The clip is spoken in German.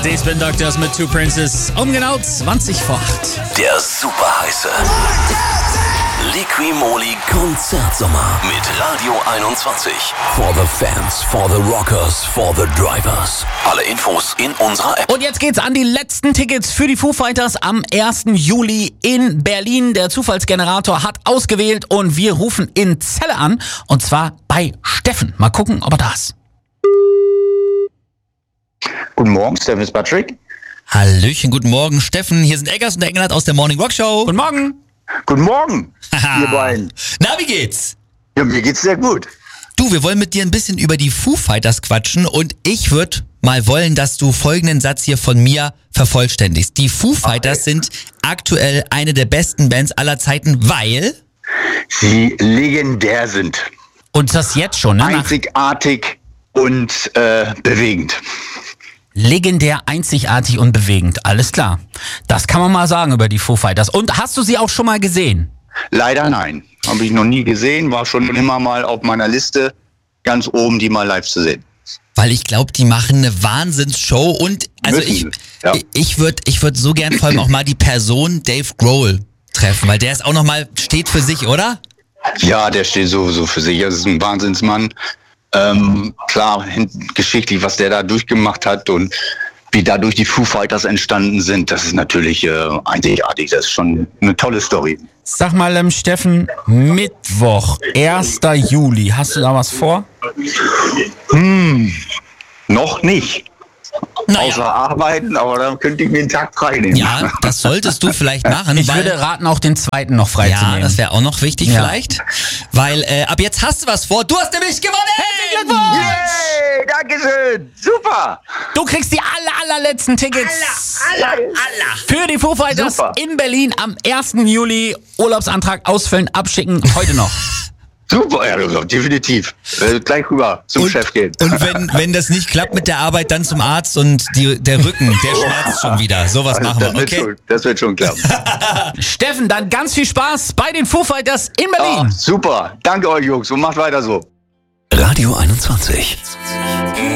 Die Spin Doctors mit Two Princes um genau 20 vor 8. Der super heiße Liqui-Moly Konzertsommer mit Radio 21. For the fans, for the rockers, for the drivers. Alle Infos in unserer App. Und jetzt geht's an die letzten Tickets für die Foo Fighters am 1. Juli in Berlin. Der Zufallsgenerator hat ausgewählt und wir rufen in Celle an. Und zwar bei Steffen. Mal gucken, ob er da ist. Guten Morgen, Steffen ist Patrick. Hallöchen, guten Morgen, Steffen. Hier sind Eggers und der Engelhardt aus der Morning Rock Show. Guten Morgen. Guten Morgen, ihr beiden. Na, wie geht's? Ja, mir geht's sehr gut. Du, wir wollen mit dir ein bisschen über die Foo Fighters quatschen und ich würde mal wollen, dass du folgenden Satz hier von mir vervollständigst. Die Foo Fighters sind aktuell eine der besten Bands aller Zeiten, weil Sie legendär sind. Und das jetzt schon, ne? Einzigartig und bewegend. Legendär, einzigartig und bewegend. Alles klar. Das kann man mal sagen über die Foo Fighters. Und hast du sie auch schon mal gesehen? Leider nein. Habe ich noch nie gesehen, war schon immer mal auf meiner Liste ganz oben, die mal live zu sehen. weil ich glaube, die machen eine Wahnsinnsshow und also ich würde so gern vor allem auch mal die Person Dave Grohl treffen, weil der ist auch nochmal, steht für sich, oder? Ja, der steht sowieso für sich. Er ist ein Wahnsinnsmann. Klar, geschichtlich, was der da durchgemacht hat und wie dadurch die Foo Fighters entstanden sind, das ist natürlich einzigartig. Das ist schon eine tolle Story. Sag mal, Steffen, Mittwoch, 1. Juli, hast du da was vor? Noch nicht. Naja. Außer arbeiten, aber dann könnte ich mir einen Tag frei nehmen. Ja, das solltest du vielleicht machen. Ich weil, würde raten, auch den 2. noch freizunehmen. ja, das wäre auch noch wichtig Ja. vielleicht, weil ab jetzt hast du was vor. Du hast nämlich gewonnen! Yay, Dankeschön, super. Du kriegst die allerletzten Tickets für die Foo Fighters Super. in Berlin am 1. Juli. Urlaubsantrag ausfüllen, abschicken, heute noch. Super, ja, definitiv. Gleich rüber zum Chef gehen. Und wenn das nicht klappt mit der Arbeit, dann zum Arzt und der Rücken, der schmerzt schon wieder. Sowas machen wir, okay? Das wird schon klappen. Steffen, dann ganz viel Spaß bei den Foo Fighters in Berlin. Super, danke euch Jungs und macht weiter so. Radio 21.